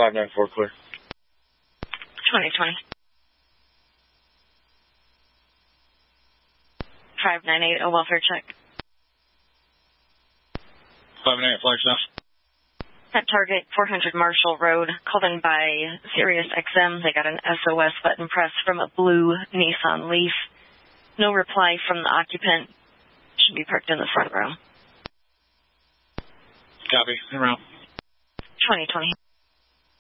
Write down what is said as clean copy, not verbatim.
594 clear. 2020. 598, a welfare check. 598, flag staff. At target 400 Marshall Road, called in by Sirius XM. They got an SOS button pressed from a blue Nissan Leaf. No reply from the occupant. Should be parked in the front row. Copy. Around. 2020.